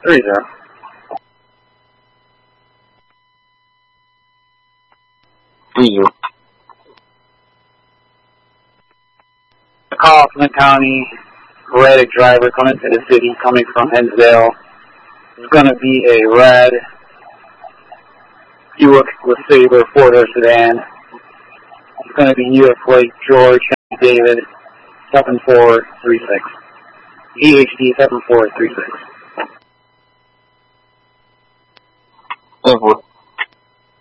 30. Kaufman County, erratic driver coming to the city, coming from Hinsdale. It's going to be a red Buick LeSabre 4-door sedan. It's going to be US plate George David 7436. GHD 7436.